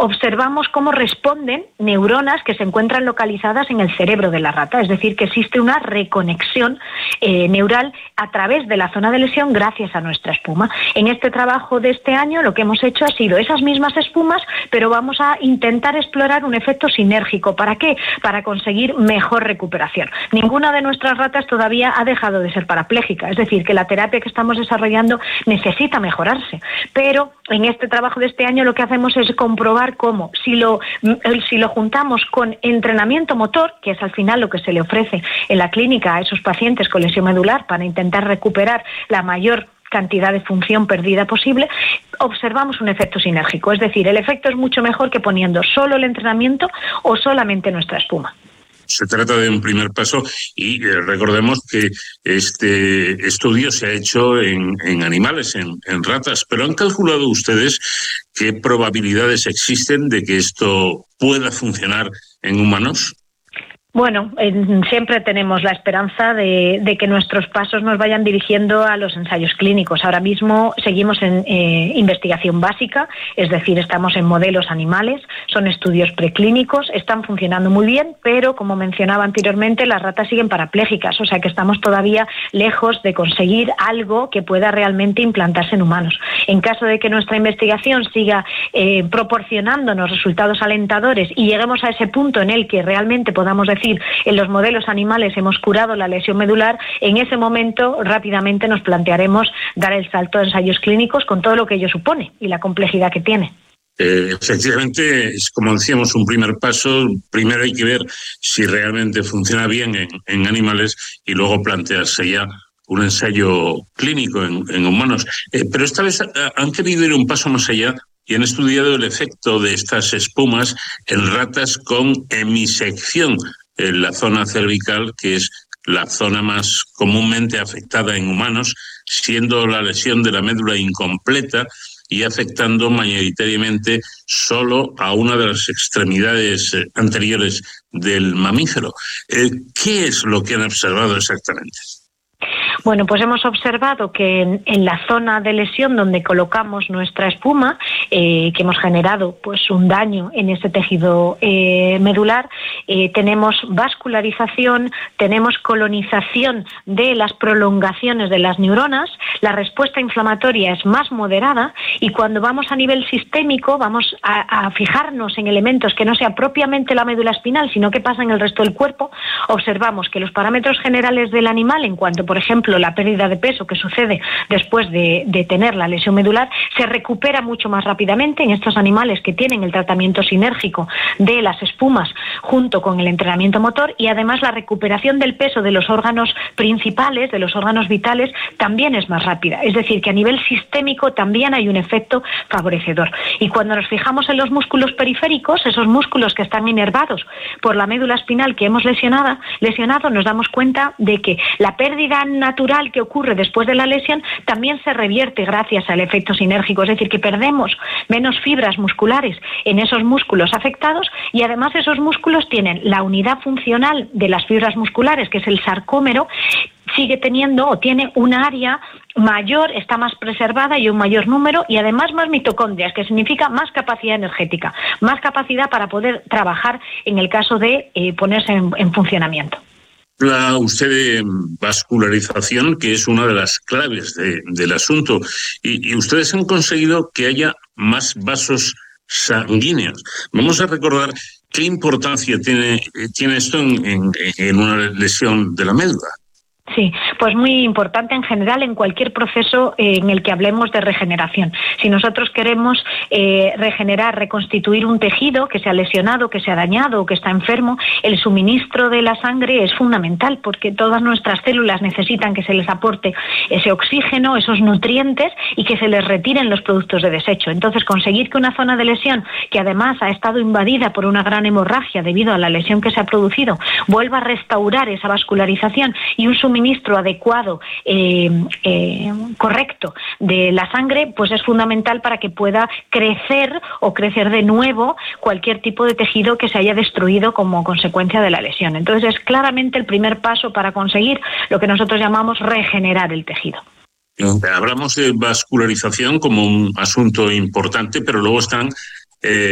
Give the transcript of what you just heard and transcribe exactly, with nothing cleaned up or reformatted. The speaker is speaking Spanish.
observamos cómo responden neuronas que se encuentran localizadas en el cerebro de la rata, es decir, que existe una reconexión eh, neural a través de la zona de lesión gracias a nuestra espuma. En este trabajo de este año lo que hemos hecho ha sido esas mismas espumas, pero vamos a intentar explorar un efecto sinérgico. ¿Para qué? Para conseguir mejor recuperación. Ninguna de nuestras ratas todavía ha dejado de ser parapléjica, es decir, que la terapia que estamos desarrollando necesita mejorarse, pero en este trabajo de este año lo que hacemos es comprobar cómo, si lo, si lo juntamos con entrenamiento motor, que es al final lo que se le ofrece en la clínica a esos pacientes con lesión medular para intentar recuperar la mayor cantidad de función perdida posible, observamos un efecto sinérgico, es decir, el efecto es mucho mejor que poniendo solo el entrenamiento o solamente nuestra espuma. Se trata de un primer paso y eh, recordemos que este estudio se ha hecho en, en animales, en, en ratas, pero ¿han calculado ustedes qué probabilidades existen de que esto pueda funcionar en humanos? Bueno, eh, siempre tenemos la esperanza de, de que nuestros pasos nos vayan dirigiendo a los ensayos clínicos. Ahora mismo seguimos en eh, investigación básica, es decir, estamos en modelos animales, son estudios preclínicos, están funcionando muy bien, pero como mencionaba anteriormente, las ratas siguen parapléjicas, o sea que estamos todavía lejos de conseguir algo que pueda realmente implantarse en humanos. En caso de que nuestra investigación siga eh, proporcionándonos resultados alentadores y lleguemos a ese punto en el que realmente podamos decir en los modelos animales hemos curado la lesión medular, en ese momento rápidamente nos plantearemos dar el salto a ensayos clínicos con todo lo que ello supone y la complejidad que tiene. Eh, efectivamente, es como decíamos, un primer paso. Primero hay que ver si realmente funciona bien en, en animales y luego plantearse ya un ensayo clínico en, en humanos. Eh, pero esta vez han querido ir un paso más allá y han estudiado el efecto de estas espumas en ratas con hemisección en la zona cervical, que es la zona más comúnmente afectada en humanos, siendo la lesión de la médula incompleta y afectando mayoritariamente solo a una de las extremidades anteriores del mamífero. Eh, ¿Qué es lo que han observado exactamente? Bueno, pues hemos observado que en, en la zona de lesión donde colocamos nuestra espuma, eh, que hemos generado pues un daño en ese tejido eh, medular, eh, tenemos vascularización, tenemos colonización de las prolongaciones de las neuronas, la respuesta inflamatoria es más moderada y cuando vamos a nivel sistémico vamos a, a fijarnos en elementos que no sea propiamente la médula espinal, sino que pasa en el resto del cuerpo, observamos que los parámetros generales del animal, en cuanto, por ejemplo, la pérdida de peso que sucede después de, de tener la lesión medular, se recupera mucho más rápidamente en estos animales que tienen el tratamiento sinérgico de las espumas junto con el entrenamiento motor, y además la recuperación del peso de los órganos principales, de los órganos vitales, también es más rápida. Es decir, que a nivel sistémico también hay un efecto favorecedor. Y cuando nos fijamos en los músculos periféricos, esos músculos que están inervados por la médula espinal que hemos lesionado, lesionado nos damos cuenta de que la pérdida natural que ocurre después de la lesión también se revierte gracias al efecto sinérgico, es decir, que perdemos menos fibras musculares en esos músculos afectados y además esos músculos tienen la unidad funcional de las fibras musculares, que es el sarcómero, sigue teniendo o tiene un área mayor, está más preservada y un mayor número, y además más mitocondrias, que significa más capacidad energética, más capacidad para poder trabajar en el caso de eh, ponerse en, en funcionamiento. Habla usted de vascularización, que es una de las claves de, del asunto, y, y ustedes han conseguido que haya más vasos sanguíneos. Vamos a recordar qué importancia tiene, tiene esto en, en, en una lesión de la médula. Sí, pues muy importante en general en cualquier proceso eh, en el que hablemos de regeneración. Si nosotros queremos eh, regenerar, reconstituir un tejido que se ha lesionado, que se ha dañado o que está enfermo, el suministro de la sangre es fundamental porque todas nuestras células necesitan que se les aporte ese oxígeno, esos nutrientes y que se les retiren los productos de desecho. Entonces, conseguir que una zona de lesión, que además ha estado invadida por una gran hemorragia debido a la lesión que se ha producido, vuelva a restaurar esa vascularización y un suministro suministro adecuado, eh, eh, correcto de la sangre, pues es fundamental para que pueda crecer o crecer de nuevo cualquier tipo de tejido que se haya destruido como consecuencia de la lesión. Entonces es claramente el primer paso para conseguir lo que nosotros llamamos regenerar el tejido. Hablamos de vascularización como un asunto importante, pero luego están eh,